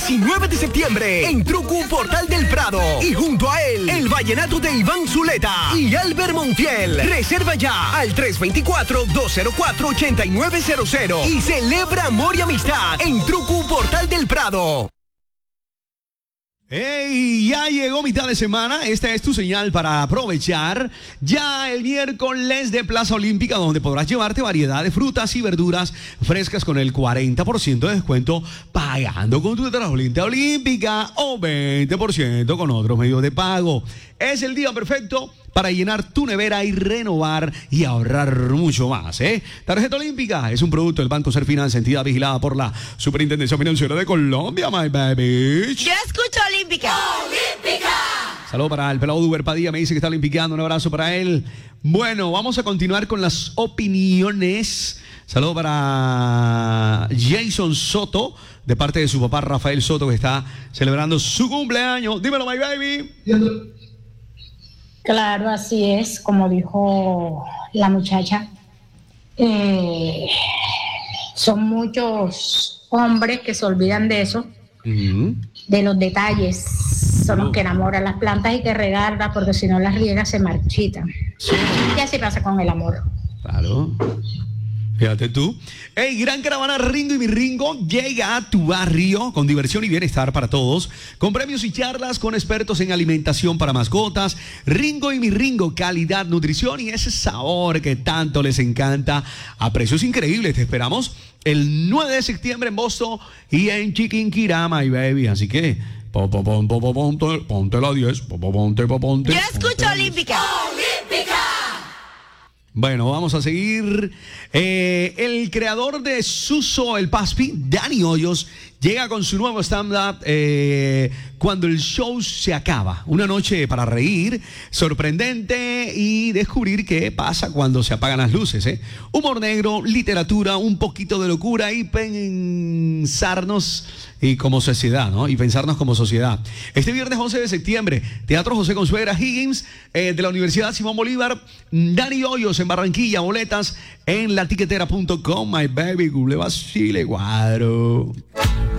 19 de septiembre en Truco Portal del Prado. Y junto a él, el vallenato de Iván Zuleta y Albert Montiel. Reserva ya al 324-204-8900 y celebra amor y amistad en Truco Portal del Prado. ¡Hey! Ya llegó mitad de semana. Esta es tu señal para aprovechar ya el miércoles de Plaza Olímpica, donde podrás llevarte variedad de frutas y verduras frescas con el 40% de descuento pagando con tu tarjeta olímpica o 20% con otros medios de pago. Es el día perfecto para llenar tu nevera y renovar y ahorrar mucho más, ¿eh? Tarjeta Olímpica es un producto del Banco Serfinanza, entidad vigilada por la Superintendencia Financiera de Colombia, my baby. Yo escucho Olímpica. ¡Olímpica! Saludos para el pelado de Uber Padilla, me dice que está olimpiando, un abrazo para él. Bueno, vamos a continuar con las opiniones. Saludos para Jason Soto, de parte de su papá Rafael Soto, que está celebrando su cumpleaños. Dímelo, my baby. Claro, así es, como dijo la muchacha. Son muchos hombres que se olvidan de eso, de los detalles. Son los que enamoran las plantas y que regarlas, porque si no las riegas se marchitan. Sí. Y así pasa con el amor. Claro. Fíjate tú. Hey, Gran Caravana Ringo y mi Ringo llega a tu barrio con diversión y bienestar para todos, con premios y charlas con expertos en alimentación para mascotas. Ringo y mi Ringo, calidad, nutrición y ese sabor que tanto les encanta a precios increíbles. Te esperamos el 9 de septiembre en Boston y en Chiquinquirá, my baby. Así que ponte la 10, ponte. Yo escucho Olímpica. ¡Olímpica! Bueno, vamos a seguir. El creador de Suso el Paspi, Dani Hoyos, llega con su nuevo stand-up cuando el show se acaba. Una noche para reír, sorprendente y descubrir qué pasa cuando se apagan las luces. Humor negro, literatura, un poquito de locura y pensarnos y como sociedad, ¿no? Y pensarnos como sociedad. Este viernes 11 de septiembre, Teatro José Consuegra Higgins, de la Universidad Simón Bolívar, Dani Hoyos en Barranquilla, boletas en latiquetera.com, my baby, Chile, cuadro.